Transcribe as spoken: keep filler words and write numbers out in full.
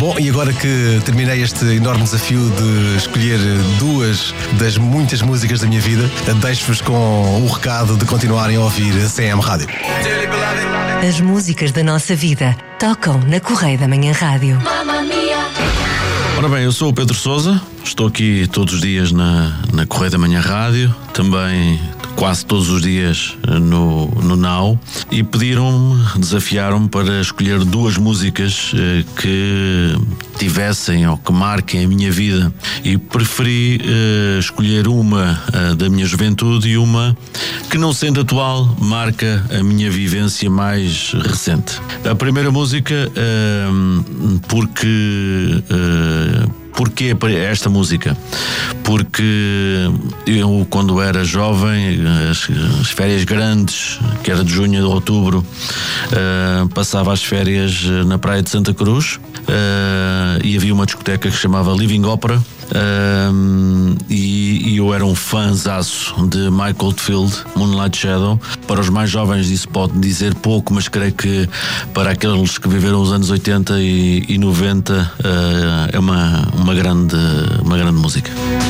Bom, e agora que terminei este enorme desafio de escolher duas das muitas músicas da minha vida, deixo-vos com o recado de continuarem a ouvir a C M Rádio. As músicas da nossa vida tocam na Correia da Manhã Rádio. Ora bem, eu sou o Pedro Sousa, estou aqui todos os dias na, na Correia da Manhã Rádio, também quase todos os dias no, no Now, e pediram-me, desafiaram-me para escolher duas músicas eh, que tivessem ou que marquem a minha vida, e preferi eh, escolher uma eh, da minha juventude e uma que, não sendo atual, marca a minha vivência mais recente. A primeira música, eh, porque... Eh, Porquê esta música? Porque eu, quando era jovem, as, as férias grandes, que era de junho a outubro, uh, passava as férias na praia de Santa Cruz, uh, e havia uma discoteca que se chamava Living Opera, uh, e, e eu era um fãzaço de Mike Oldfield, Moonlight Shadow. Para os mais jovens isso pode dizer pouco, mas creio que para aqueles que viveram os anos oitenta e noventa uh, é uma, uma, grande, uma grande música.